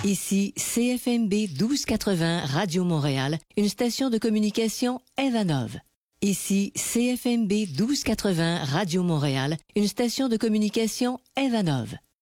Ici CFMB 1280 Radio Montréal, une station de communication Evanov. Ici CFMB 1280 Radio Montréal, une station de communication Evanov.